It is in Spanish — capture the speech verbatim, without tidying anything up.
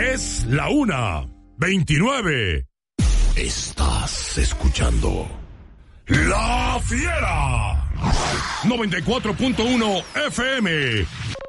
Es la una veintinueve. Estás escuchando La Fiera noventa y cuatro punto uno F M.